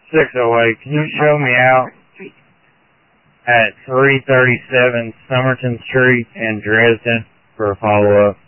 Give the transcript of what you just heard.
608, can you show me out at 337 Somerton Street in Dresden for a follow-up?